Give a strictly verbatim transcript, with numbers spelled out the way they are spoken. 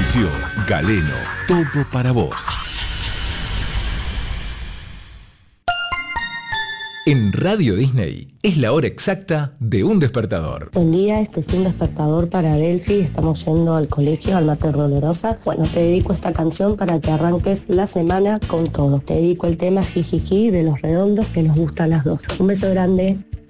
Auspicio Galeno, todo para vos. En Radio Disney es la hora exacta de un despertador. Buen día, este es un despertador para Delphi. Estamos yendo al colegio, al Mater Dolorosa. Bueno, te dedico esta canción para que arranques la semana con todo. Te dedico el tema Jijiji de Los Redondos, que nos gustan las dos. Un beso grande.